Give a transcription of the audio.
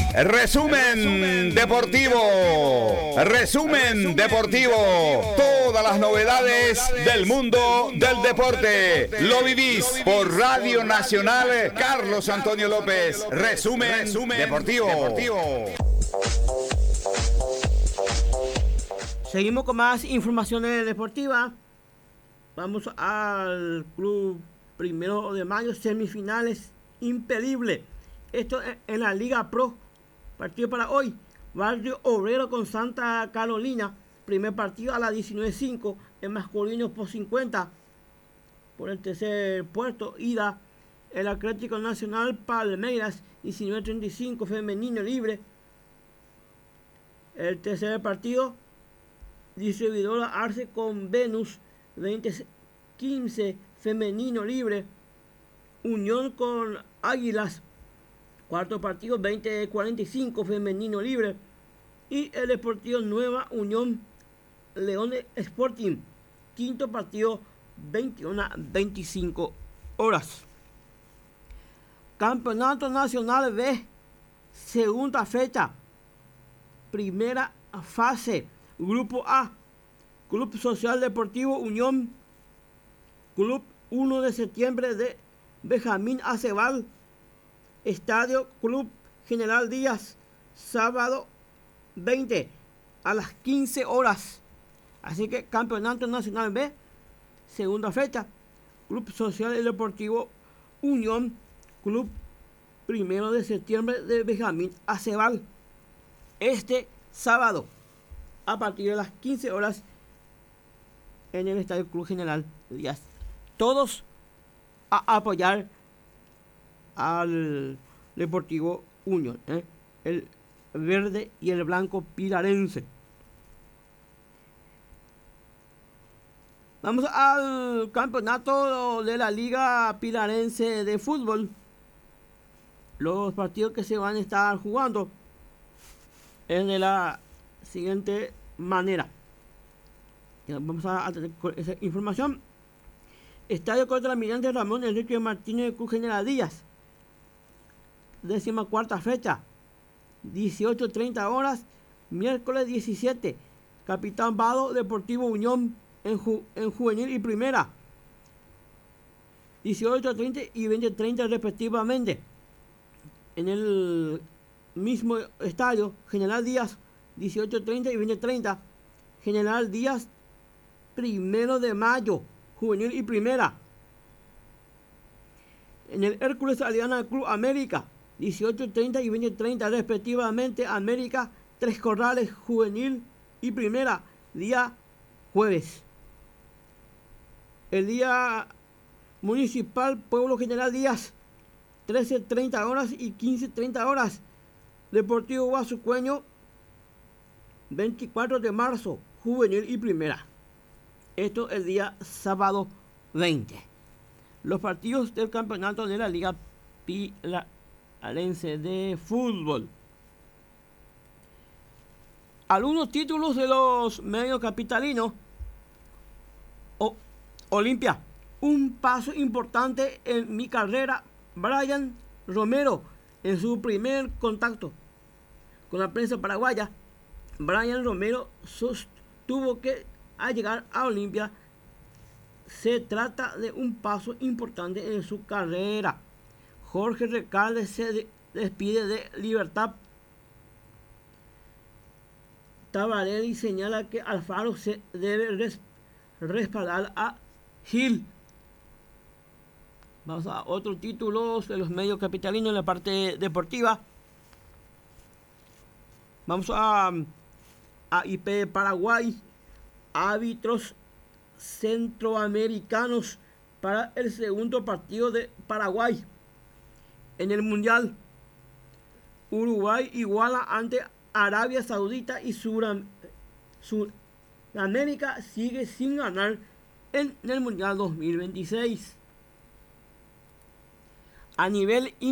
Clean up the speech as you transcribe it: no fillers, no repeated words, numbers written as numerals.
Resumen deportivo. Resumen deportivo. Todas las novedades del mundo del deporte. Lo vivís por Radio Nacional Carlos Antonio López. Resumen deportivo. Seguimos con más informaciones deportivas. Vamos al Club 1 de Mayo, semifinales impedible. Esto en la Liga Pro. Partido para hoy. Barrio Obrero con Santa Carolina. Primer partido a las 19:05 en masculino por 50. Por el tercer puesto, ida. El Atlético Nacional Palmeiras 19:35 femenino libre. El tercer partido, distribuidora Arce con Venus 20:15 femenino libre. Unión con Águilas. Cuarto partido 20:45 femenino libre. Y el Deportivo Nueva Unión León Sporting. Quinto partido 21:25 horas. Campeonato Nacional B. Segunda fecha. Primera fase. Grupo A. Club Social Deportivo Unión. Club 1 de septiembre de Benjamín Acebal. Estadio Club General Díaz. Sábado 20 a las 15 horas. Así que Campeonato Nacional B. Segunda fecha. Club Social y Deportivo Unión. Club 1 de septiembre de Benjamín Acebal. Este sábado a partir de las 15 horas en el Estadio Club General Díaz. Todos a apoyar al Deportivo Unión, el verde y el blanco pilarense. Vamos al campeonato de la Liga Pilarense de Fútbol. Los partidos que se van a estar jugando es de la siguiente manera. Vamos a tener esa información. Estadio contra Almirante Ramón Enrique Martínez de Cruz General Díaz. 14ª fecha. 18:30 horas. Miércoles 17. Capitán Vado Deportivo Unión en juvenil y primera. 18:30 y 20:30 respectivamente. En el mismo estadio, General Díaz, 18:30 y 20:30. General Díaz, 1 de mayo, juvenil y primera. En el Hércules Aliana Club América, 18:30 y 20:30 respectivamente. América, Tres Corrales, juvenil y primera, día jueves. El día municipal, Pueblo General Díaz, 13:30 horas y 15:30 horas. Deportivo Guasucueño, 24 de marzo, juvenil y primera. Esto el día sábado 20. Los partidos del campeonato de la Liga Pilarense de Fútbol. Algunos títulos de los medios capitalinos. Olimpia, un paso importante en mi carrera. Brian Romero, en su primer contacto con la prensa paraguaya, Brian Romero sostuvo que al llegar a Olimpia se trata de un paso importante en su carrera. Jorge Recalde se despide de Libertad. Tabarelli señala que Alfaro se debe respaldar a Gil. Vamos a otros títulos de los medios capitalinos en la parte deportiva. Vamos a IP Paraguay. Árbitros centroamericanos para el segundo partido de Paraguay en el Mundial. Uruguay iguala ante Arabia Saudita y Sudamérica sigue sin ganar en el Mundial 2026. A nivel